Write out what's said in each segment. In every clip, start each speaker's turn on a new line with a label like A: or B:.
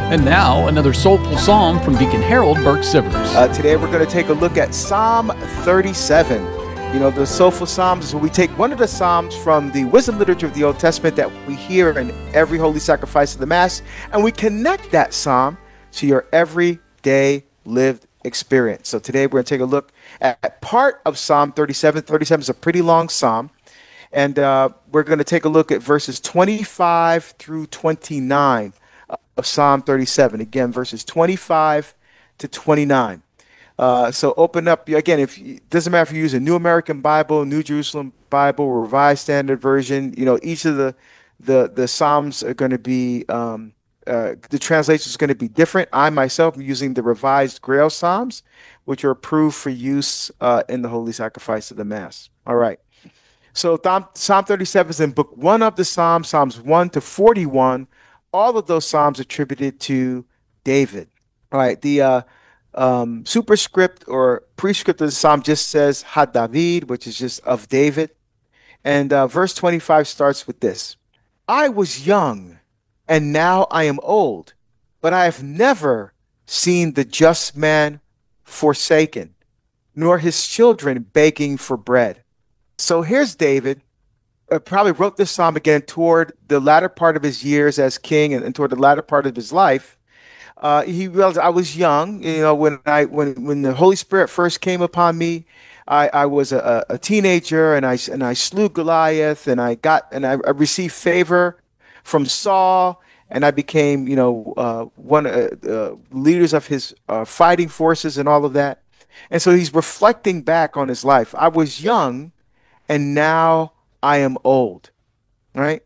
A: And now, another soulful psalm from Deacon Harold Burke Sivers.
B: Today we're going to take a look at Psalm 37. You know, the soulful psalms is where we take one of the psalms from the wisdom literature of the Old Testament that we hear in every holy sacrifice of the Mass, and we connect that psalm to your everyday lived experience. So today we're going to take a look at part of Psalm 37. 37 is a pretty long psalm, and we're going to take a look at verses 25 through 29 of Psalm 37. Again, verses 25 to 29. So open up, again, it doesn't matter if you use a New American Bible, New Jerusalem Bible, Revised Standard Version, you know, each of the Psalms are going to be, the translation is going to be different. I myself am using the Revised Grail Psalms, which are approved for use in the Holy Sacrifice of the Mass. All right. So Psalm 37 is in book 1 of the Psalms, Psalms 1 to 41. All of those Psalms attributed to David. All right. The superscript or prescript of the psalm just says Ha-David, which is just of David. And verse 25 starts with this. I was young, and now I am old, but I have never seen the just man forsaken, nor his children begging for bread. So here's David, probably wrote this psalm again toward the latter part of his years as king and toward the latter part of his life. He realized I was young, you know, when the Holy Spirit first came upon me. I was a teenager, and I slew Goliath, and I received favor from Saul, and I became, you know, one of the leaders of his fighting forces and all of that. And so he's reflecting back on his life. I was young, and now I am old. Right?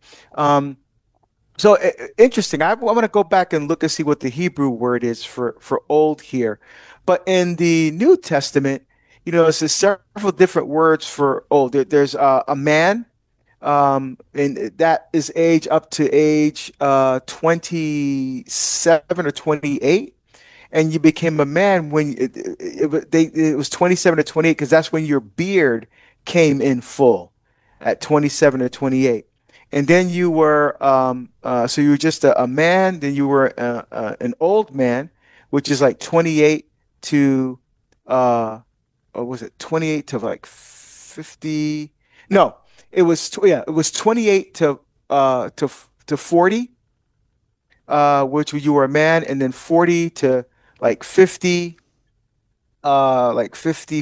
B: So interesting. I want to go back and look and see what the Hebrew word is for old here. But in the New Testament, you know, there's several different words for old. There's a man, and that is age up to age 27 or 28. And you became a man when it was 27 to 28, because that's when your beard came in full at 27 or 28. And then you were, so you were just a man. Then you were an old man, which is like 28 to, or was it 28 to like 50? No, it was, it was 28 to 40, which you were a man, and then 40 to like 50, like 50.